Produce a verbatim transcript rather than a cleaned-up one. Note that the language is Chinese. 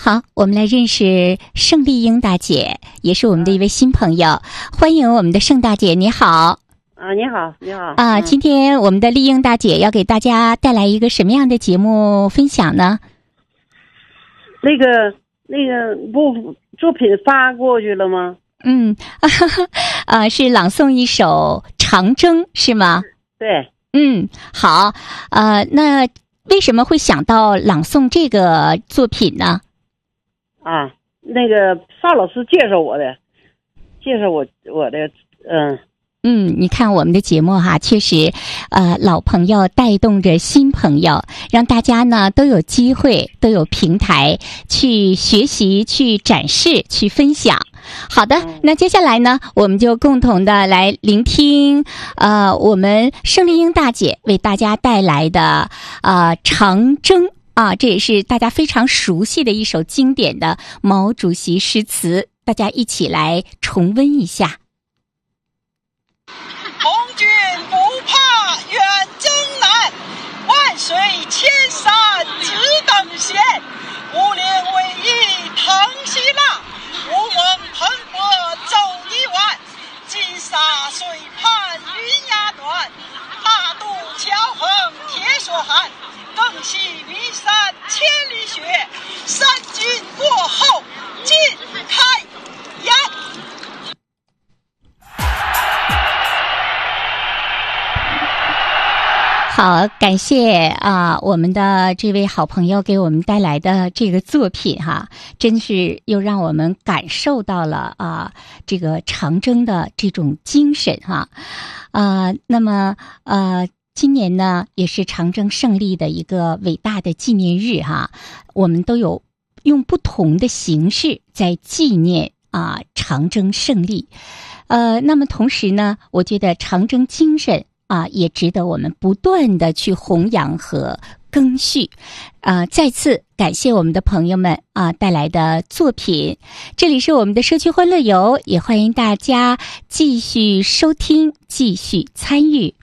好，我们来认识盛丽英大姐，也是我们的一位新朋友。欢迎我们的盛大姐，你好。 啊，你好，你好。 啊， 嗯、 今天我们的丽英大姐要给大家带来一个什么样的节目分享呢？ 那个那个不作品发过去了吗？ 嗯，啊，是朗诵一首《长征》是吗？ 对。 嗯，好。呃，那为什么会想到朗诵这个作品呢？ 啊，那个邵老师介绍我的，介绍我我的，嗯。 嗯，你看我们的节目哈，确实，呃，老朋友带动着新朋友，让大家呢都有机会，都有平台去学习、去展示、去分享。好的，那接下来呢，我们就共同的来聆听，呃，我们盛丽英大姐为大家带来的呃《长征》啊，这也是大家非常熟悉的一首经典的毛主席诗词，大家一起来重温一下。 红军不怕远征难，万水千山只等闲。五岭逶迤腾西浪，乌蒙蓬勃走一晚。金沙水畔云崖暖，大渡桥横铁索寒。更系岷山千里雪，三军过后尽开阳。 好，感谢啊，我们的这位好朋友给我们带来的这个作品哈，真是又让我们感受到了啊这个长征的这种精神哈啊。那么呃，今年呢也是长征胜利的一个伟大的纪念日哈，我们都有用不同的形式在纪念啊长征胜利。呃，那么同时呢，我觉得长征精神啊，也值得我们不断的去弘扬和更续。啊，再次感谢我们的朋友们啊带来的作品。这里是我们的社区欢乐游，也欢迎大家继续收听，继续参与。